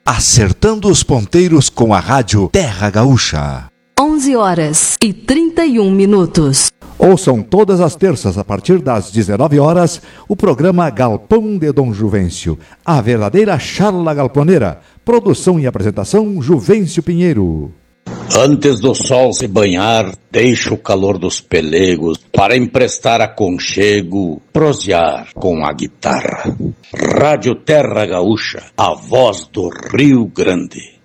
acertando os ponteiros com a rádio Terra Gaúcha. 11h31. Ouçam todas as terças, a partir das 19 horas, o programa Galpão de Dom Juvencio, a verdadeira charla galponeira. Produção e apresentação, Juvencio Pinheiro. Antes do sol se banhar, deixa o calor dos pelegos para emprestar aconchego, prosear com a guitarra. Rádio Terra Gaúcha, a voz do Rio Grande.